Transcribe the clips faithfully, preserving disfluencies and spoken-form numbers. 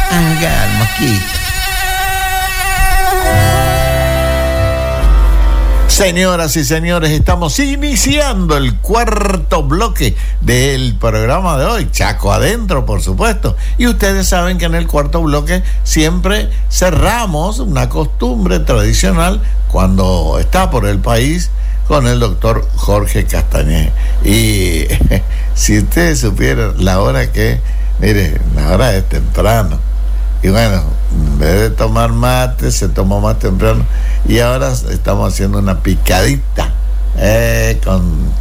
Acá, el mosquito. Señoras y señores, estamos iniciando el cuarto bloque del programa de hoy, Chaco Adentro, por supuesto. Y ustedes saben que en el cuarto bloque siempre cerramos una costumbre tradicional cuando está por el país con el doctor Jorge Castañé. Y si ustedes supieran la hora que, mire, la hora es temprano. Y bueno, en vez de tomar mate, se tomó más temprano. Y ahora estamos haciendo una picadita eh, con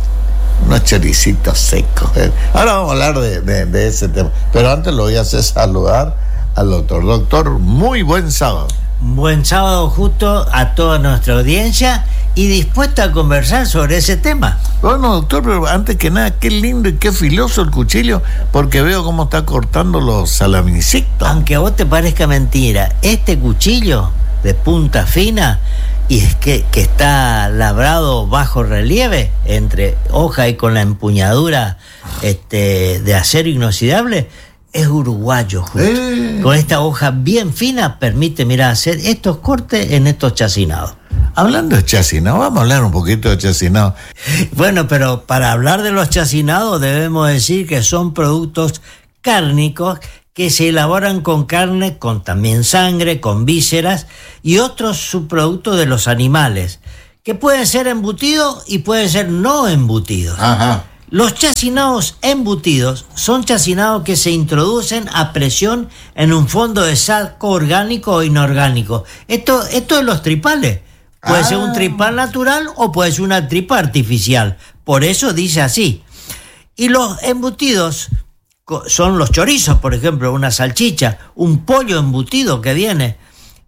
unos choricitos secos. Eh. Ahora vamos a hablar de, de, de ese tema. Pero antes lo voy a hacer saludar al doctor. Doctor, muy buen sábado. Buen sábado justo a toda nuestra audiencia y dispuesta a conversar sobre ese tema. Bueno, doctor, pero antes que nada, qué lindo y qué filoso el cuchillo, porque veo cómo está cortando los salamicitos. Aunque a vos te parezca mentira, este cuchillo de punta fina y es que, que está labrado bajo relieve entre hoja y con la empuñadura este, de acero inoxidable, es uruguayo, justo. Eh. Con esta hoja bien fina permite, mira, hacer estos cortes en estos chacinados. Hablando de chacinado, vamos a hablar un poquito de chacinado. Bueno, pero para hablar de los chacinados debemos decir que son productos cárnicos que se elaboran con carne, con también sangre, con vísceras y otros subproductos de los animales, que pueden ser embutidos y pueden ser no embutidos. Ajá. Los chacinados embutidos son chacinados que se introducen a presión en un fondo de saco orgánico o inorgánico. Esto, esto de los tripales. Puede ah. ser un tripal natural o puede ser una tripa artificial. Por eso dice así. Y los embutidos son los chorizos, por ejemplo, una salchicha, un pollo embutido que viene.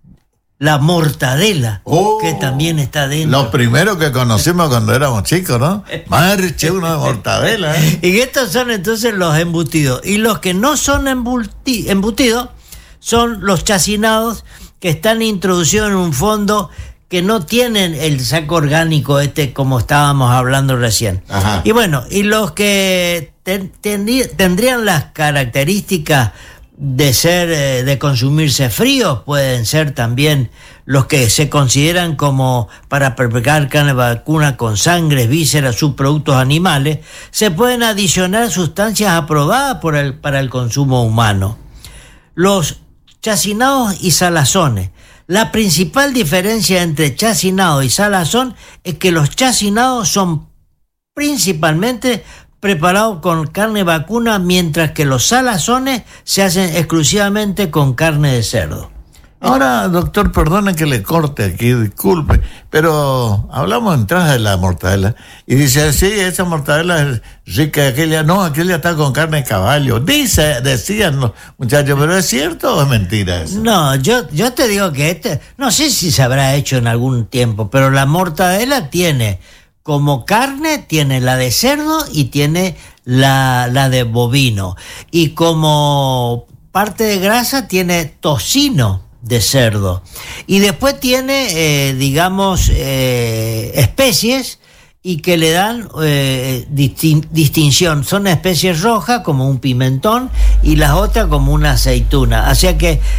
La mortadela, oh, que también está dentro. Lo primero que conocimos cuando éramos chicos, ¿no? Marche uno de mortadela. ¿eh? Y estos son entonces los embutidos. Y los que no son embuti- embutidos son los chacinados que están introducidos en un fondo que no tienen el saco orgánico este como estábamos hablando recién. Ajá. Y bueno, y los que ten- ten- tendrían las características de ser, eh, de consumirse fríos, pueden ser también los que se consideran como para preparar carne vacuna con sangre, vísceras, subproductos animales, se pueden adicionar sustancias aprobadas por el, para el consumo humano. Los chacinados y salazones. La principal diferencia entre chacinado y salazón es que los chacinados son principalmente preparado con carne vacuna, mientras que los salazones se hacen exclusivamente con carne de cerdo. Ahora, doctor, perdone que le corte aquí, disculpe, pero hablamos entrada de la mortadela y dice, sí, esa mortadela es rica, aquella no, aquella está con carne de caballo. Dice, decían los muchachos, pero ¿es cierto o es mentira eso? No, yo, yo te digo que este, no sé si se habrá hecho en algún tiempo, pero la mortadela tiene como carne, tiene la de cerdo y tiene la, la de bovino. Y como parte de grasa tiene tocino de cerdo. Y después tiene, eh, digamos, eh, especies y que le dan eh, distin- distinción. Son especies rojas como un pimentón y las otras como una aceituna. O sea que eh,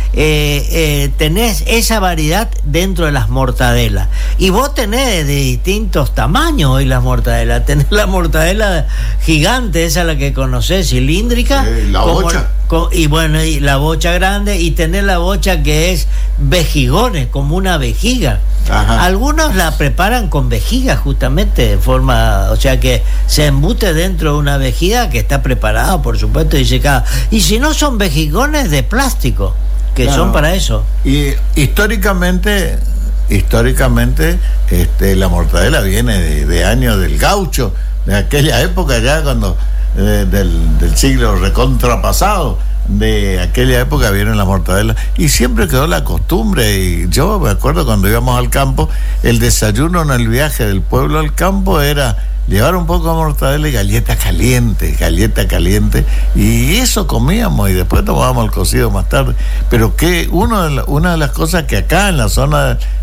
eh, tenés esa variedad dentro de las mortadelas. Y vos tenés de distintos tamaños hoy las mortadelas. Tenés la mortadela gigante, esa es la que conocés, cilíndrica. Eh, la como, bocha. Con, y bueno, y la bocha grande, y tenés la bocha que es vejigones, como una vejiga. Ajá. Algunos la preparan con vejiga justamente de forma, o sea que se embute dentro de una vejiga que está preparada, por supuesto, y secada. Y si no, son vejigones de plástico que claro. son para eso. Y históricamente, históricamente, este, la mortadela viene de, de años del gaucho, de aquella época ya cuando eh, del, del siglo recontrapasado. De aquella época vieron la mortadela y siempre quedó la costumbre. Y yo me acuerdo cuando íbamos al campo, el desayuno en el viaje del pueblo al campo era llevar un poco de mortadela y galleta caliente, galleta caliente, y eso comíamos y después tomábamos el cocido más tarde. Pero que uno de la, una de las cosas que acá en la zona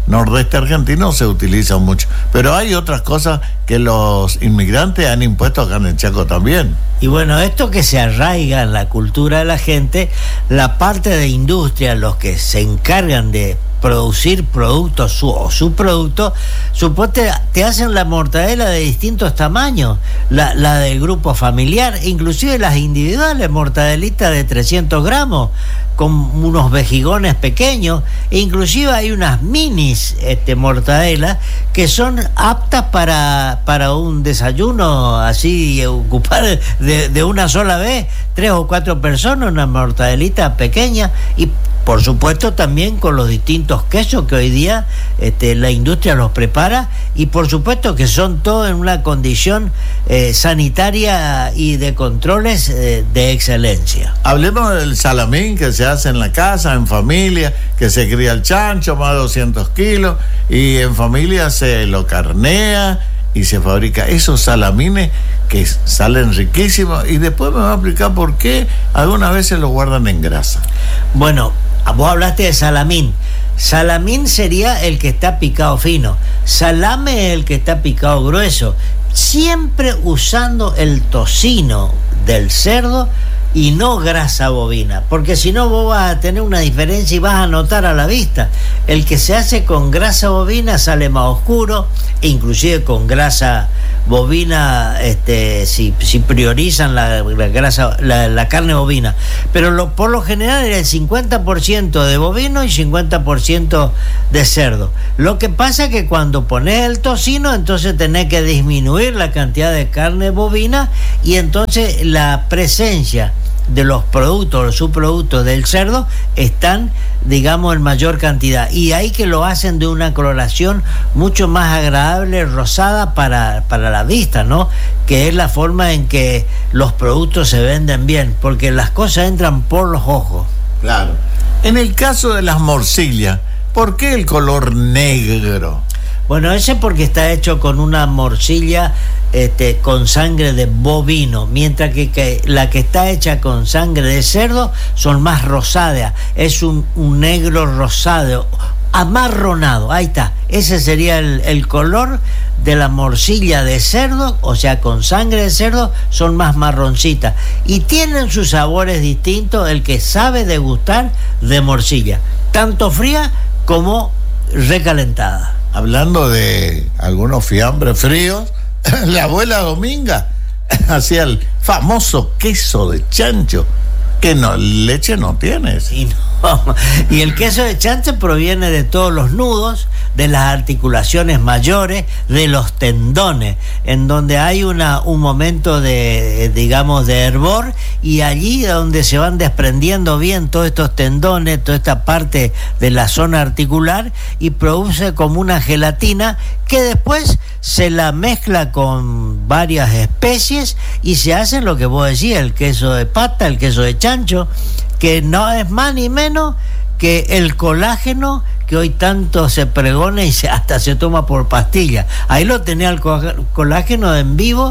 nordeste argentino se utiliza mucho. Pero hay otras cosas que los inmigrantes han impuesto acá en el Chaco también. Y bueno, esto que se arraiga en la cultura de la gente, la parte de industria, los que se encargan de producir productos su, o su producto, suponte, te hacen la mortadela de distintos tamaños, la, la del grupo familiar, inclusive las individuales, mortadelitas de trescientos gramos, con unos vejigones pequeños, e inclusive hay unas minis este, mortadelas que son aptas para, para un desayuno así, ocupar de, de una sola vez, tres o cuatro personas, una mortadelita pequeña, y por supuesto también con los distintos quesos que hoy día este, la industria los prepara, y por supuesto que son todos en una condición eh, sanitaria y de controles eh, de excelencia. Hablemos del salamín que se hace en la casa, en familia, que se cría el chancho, más de doscientos kilos, y en familia se lo carnea y se fabrica esos salamines que salen riquísimos, y después me va a explicar por qué algunas veces los guardan en grasa. Bueno, vos hablaste de salamín. Salamín sería el que está picado fino. Salame es el que está picado grueso. Siempre usando el tocino del cerdo y no grasa bovina, porque si no vos vas a tener una diferencia y vas a notar a la vista. El que se hace con grasa bovina sale más oscuro, e inclusive con grasa bovina, este, si, si priorizan la, la grasa, la, la carne bovina, pero lo, por lo general era el cincuenta por ciento de bovino y cincuenta por ciento de cerdo. Lo que pasa es que cuando pones el tocino, entonces tenés que disminuir la cantidad de carne bovina, y entonces la presencia de los productos, los subproductos del cerdo están, digamos, en mayor cantidad, y ahí que lo hacen de una coloración mucho más agradable, rosada para, para la vista, ¿no? Que es la forma en que los productos se venden bien, porque las cosas entran por los ojos. Claro. En el caso de las morcillas, ¿por qué el color negro? Bueno, ese porque está hecho con una morcilla este, con sangre de bovino, mientras que, que la que está hecha con sangre de cerdo son más rosadas, es un, un negro rosado, amarronado, ahí está, ese sería el, el color de la morcilla de cerdo, o sea, con sangre de cerdo son más marroncitas, y tienen sus sabores distintos el que sabe degustar de morcilla, tanto fría como recalentada. Hablando de algunos fiambres fríos, la abuela Dominga hacía el famoso queso de chancho, que no, leche no tiene. Y, no, y el queso de chancho proviene de todos los nudos, de las articulaciones mayores, de los tendones, en donde hay una, un momento de, digamos, de hervor, y allí donde se van desprendiendo bien todos estos tendones, toda esta parte de la zona articular, y produce como una gelatina que después se la mezcla con varias especies y se hace lo que vos decís, el queso de pata, el queso de chancho, que no es más ni menos que el colágeno que hoy tanto se pregona y se, hasta se toma por pastilla. Ahí lo tenía el colágeno en vivo,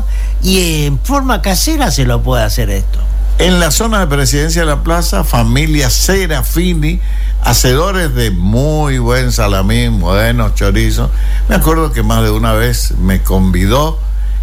y en forma casera se lo puede hacer esto. En la zona de Presidencia de la Plaza, familia Serafini, hacedores de muy buen salamín, buenos chorizos. Me acuerdo que más de una vez me convidó,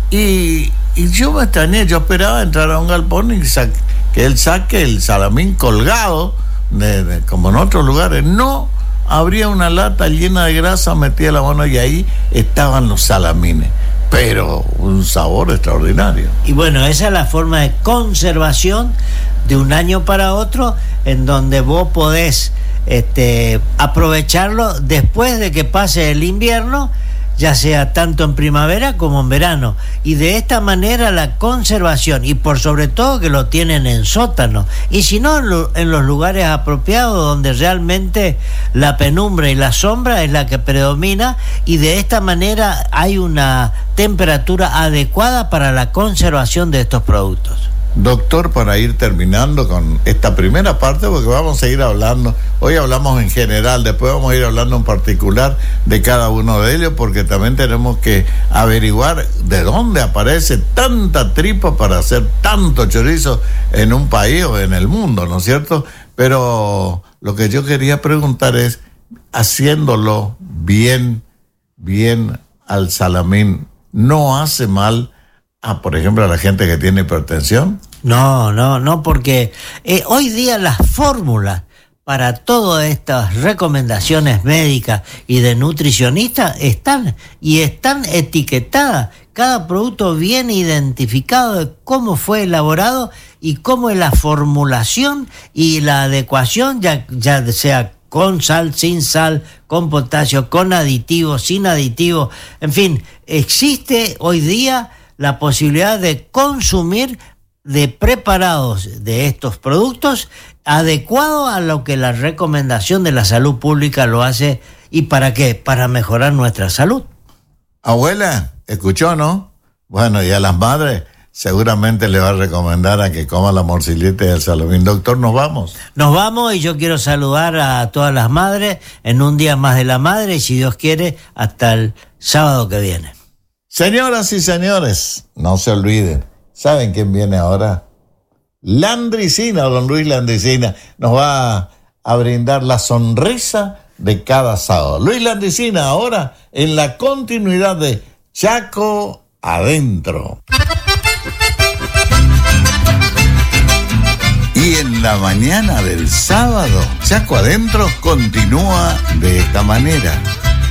y, y yo me extrañé, yo esperaba entrar a un galpón y sa- que él saque el salamín colgado, de, de, como en otros lugares. No, abría una lata llena de grasa, metía la mano y ahí estaban los salamines, pero un sabor extraordinario. Y bueno, esa es la forma de conservación de un año para otro, en donde vos podés este, aprovecharlo después de que pase el invierno, ya sea tanto en primavera como en verano, y de esta manera la conservación, y por sobre todo que lo tienen en sótano, y si no en, lo, en los lugares apropiados donde realmente la penumbra y la sombra es la que predomina, y de esta manera hay una temperatura adecuada para la conservación de estos productos. Doctor, para ir terminando con esta primera parte, porque vamos a seguir hablando, hoy hablamos en general, después vamos a ir hablando en particular de cada uno de ellos, porque también tenemos que averiguar de dónde aparece tanta tripa para hacer tanto chorizo en un país o en el mundo, ¿no es cierto? Pero lo que yo quería preguntar es, haciéndolo bien, bien al salamín, no hace mal a, por ejemplo, a la gente que tiene hipertensión? No, no, no, porque eh, hoy día las fórmulas para todas estas recomendaciones médicas y de nutricionistas están y están etiquetadas. Cada producto viene identificado de cómo fue elaborado y cómo es la formulación y la adecuación, ya, ya sea con sal, sin sal, con potasio, con aditivos, sin aditivos. En fin, existe hoy día la posibilidad de consumir de preparados de estos productos adecuado a lo que la recomendación de la salud pública lo hace. ¿Y para qué? Para mejorar nuestra salud. Abuela, ¿escuchó, no? Bueno, y a las madres seguramente le va a recomendar a que coma la morcillita y el salamín. Doctor, ¿nos vamos? Nos vamos, y yo quiero saludar a todas las madres en un día más de la madre, y si Dios quiere, hasta el sábado que viene. Señoras y señores, no se olviden, ¿saben quién viene ahora? Landricina, don Luis Landricina, nos va a brindar la sonrisa de cada sábado. Luis Landricina ahora en la continuidad de Chaco Adentro. Y en la mañana del sábado, Chaco Adentro continúa de esta manera.